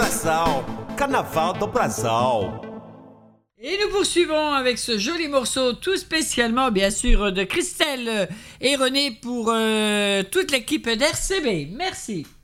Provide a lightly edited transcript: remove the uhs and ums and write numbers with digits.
Brasil, Carnaval do Brasil. Et nous poursuivons avec ce joli morceau, tout spécialement, bien sûr, de Christelle et René pour toute l'équipe d'RCB. Merci.